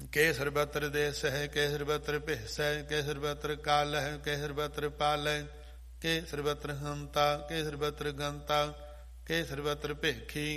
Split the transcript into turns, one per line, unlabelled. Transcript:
ਕੇ ਸਰਬਤਰ ਦੇਸ ਹੈ, ਕੇ ਸਰਬਤਰ ਭਿਸ ਹੈ, ਕੇ ਸਰਬਤਰ ਕਾਲ ਹੈ, ਕੇ ਸਰਬਤਰ ਪਾਲ ਹੈ, ਕੇ ਸਰਬਤਰ ਹੰਤਾ, ਕੇ ਸਰਬਤਰ ਗੰਤਾ, ਕੇ ਸਰਬਤਰ ਭੇਖੀ,